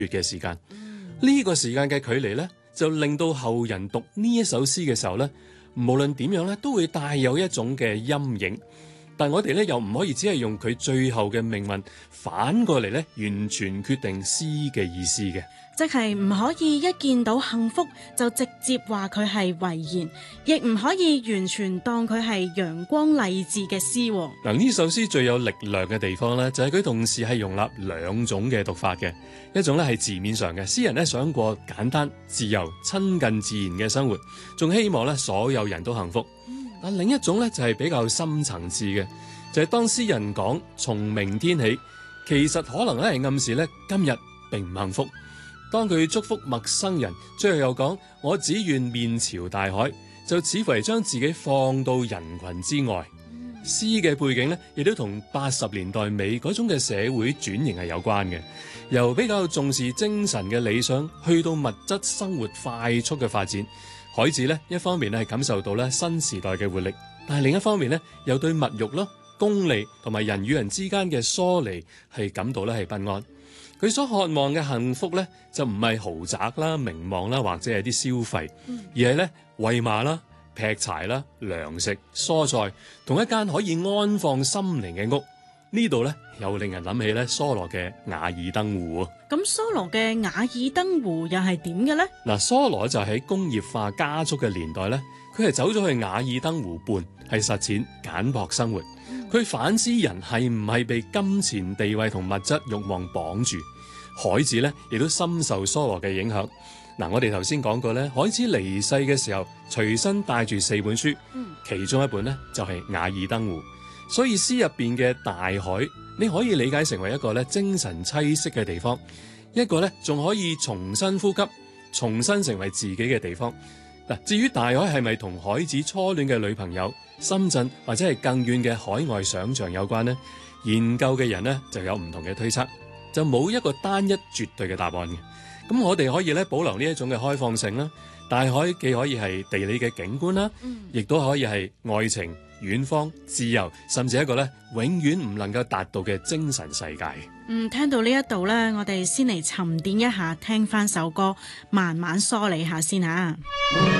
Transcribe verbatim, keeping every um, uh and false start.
月嘅時間。呢個時間嘅距離呢，就令到後人讀呢一首詩嘅時候呢，無論點樣呢，都會帶有一種嘅陰影。但我哋咧又唔可以只係用佢最後嘅命運反過嚟咧，完全決定詩嘅意思嘅， 即係唔可以一見到幸福就直接話佢係遺言，亦唔可以完全當佢係陽光勵志嘅詩。 嗱，呢首詩最有力量嘅地方咧，就係佢同時係容納兩種嘅讀法嘅，一種咧係字面上嘅，詩人咧想過簡單、自由、親近自然嘅生活，仲希望咧所有人都幸福。但另一種咧就係比較深層次嘅，就係當詩人講從明天起，其實可能咧係暗示咧今日並唔幸福。當佢祝福陌生人，最後又講我只願面朝大海，就似乎係將自己放到人群之外。詩嘅背景咧，亦都同八十年代尾嗰種嘅社會轉型係有關嘅，由比較重視精神嘅理想，去到物質生活快速嘅發展。海子咧，一方面咧係感受到咧新時代嘅活力，但係另一方面咧又對物慾咯、功利同埋人與人之間嘅疏離係感到咧係不安。佢所渴望嘅幸福咧就唔係豪宅啦、名望啦，或者係啲消費，而係咧餵馬啦、劈柴啦、糧食、蔬菜，同一間可以安放心靈嘅屋。呢度咧又令人諗起咧梭羅嘅瓦爾登湖。 咁梭羅嘅瓦爾登湖又係點嘅呢？ 嗱，梭羅就喺工業化加速嘅年代咧，佢係走咗去瓦爾登湖畔，係實踐簡樸生活。佢反思人係唔係被金錢、地位同物質慾望綁住。海子咧亦都深受梭羅嘅影響。嗱，我哋頭先講過咧，海子離世嘅時候隨身帶住四本書，其中一本咧就係瓦爾登湖。所以詩入邊嘅大海，你可以理解成為一個咧精神棲息嘅地方，一個咧仲可以重新呼吸、重新成為自己嘅地方。嗱，至於大海係咪同海子初戀嘅女朋友深圳或者係更遠嘅海外想像有關呢？研究嘅人呢就有唔同嘅推測，就冇一個單一絕對嘅答案嘅。咁我哋可以咧保留呢一種嘅開放性啦。大海既可以係地理嘅景觀啦，亦都可以係愛情、遠方、自由，甚至一個咧永遠唔能夠達到嘅精神世界。 嗯，聽到呢一度咧，我哋先嚟沉澱一下，聽翻首歌，慢慢梳理下先吓。